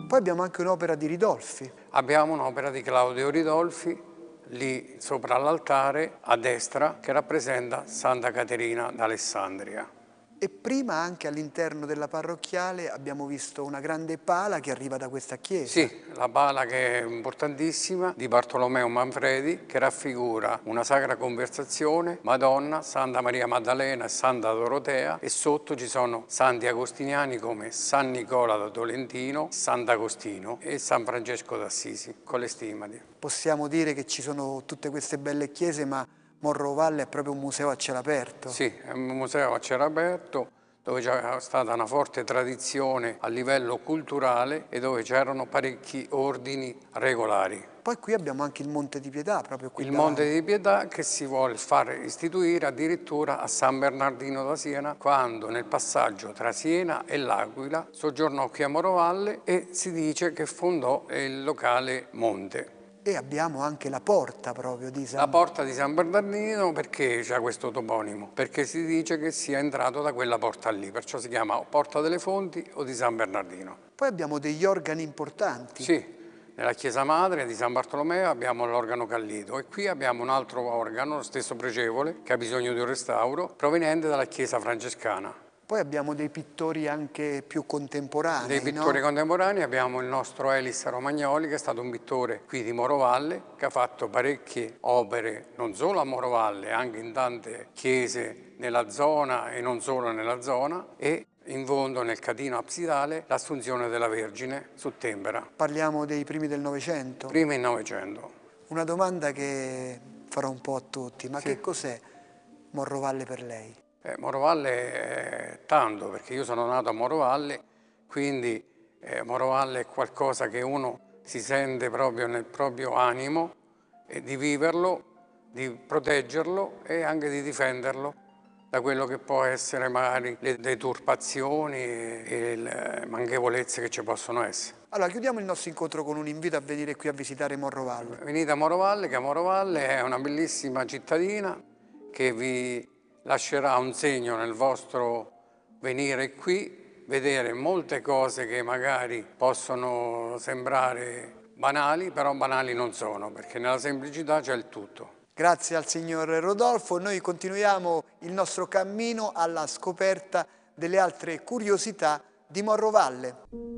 Poi abbiamo anche un'opera di Ridolfi. Abbiamo un'opera di Claudio Ridolfi, lì sopra l'altare, a destra, che rappresenta Santa Caterina d'Alessandria. E prima anche all'interno della parrocchiale abbiamo visto una grande pala che arriva da questa chiesa. Sì, la pala che è importantissima di Bartolomeo Manfredi, che raffigura una sacra conversazione, Madonna, Santa Maria Maddalena e Santa Dorotea, e sotto ci sono santi agostiniani come San Nicola da Tolentino, Sant'Agostino e San Francesco d'Assisi, con le stimati. Possiamo dire che ci sono tutte queste belle chiese, ma Morrovalle è proprio un museo a cielo aperto. Sì, è un museo a cielo aperto dove c'è stata una forte tradizione a livello culturale e dove c'erano parecchi ordini regolari. Poi qui abbiamo anche il Monte di Pietà, proprio qui Il davanti. Monte di Pietà che si vuole far istituire addirittura a San Bernardino da Siena, quando nel passaggio tra Siena e l'Aquila soggiornò qui a Morovalle e si dice che fondò il locale Monte. E abbiamo anche la porta proprio di La porta di San Bernardino, perché c'è questo toponimo? Perché si dice che sia entrato da quella porta lì, perciò si chiama Porta delle Fonti o di San Bernardino. Poi abbiamo degli organi importanti. Sì, nella chiesa madre di San Bartolomeo abbiamo l'organo Callito e qui abbiamo un altro organo, lo stesso pregevole, che ha bisogno di un restauro, proveniente dalla chiesa francescana. Poi abbiamo dei pittori anche più contemporanei, Dei pittori no? contemporanei abbiamo il nostro Elis Romagnoli, che è stato un pittore qui di Morovalle, che ha fatto parecchie opere non solo a Morovalle, anche in tante chiese nella zona e non solo nella zona, e in fondo nel catino absidale l'Assunzione della Vergine su Tembera. Parliamo dei primi del Novecento. Prima in Novecento. Una domanda che farò un po' a tutti, ma Sì. che cos'è Morrovalle per lei? Morovalle è tanto, perché io sono nato a Morovalle, quindi Morovalle è qualcosa che uno si sente proprio nel proprio animo, e di viverlo, di proteggerlo e anche di difenderlo da quello che può essere magari le deturpazioni e le manchevolezze che ci possono essere. Allora, chiudiamo il nostro incontro con un invito a venire qui a visitare Morrovalle. Venite a Morovalle, che Morovalle è una bellissima cittadina che vi lascerà un segno nel vostro venire qui, vedere molte cose che magari possono sembrare banali, però banali non sono, perché nella semplicità c'è il tutto. Grazie al signor Rodolfo, noi continuiamo il nostro cammino alla scoperta delle altre curiosità di Morrovalle.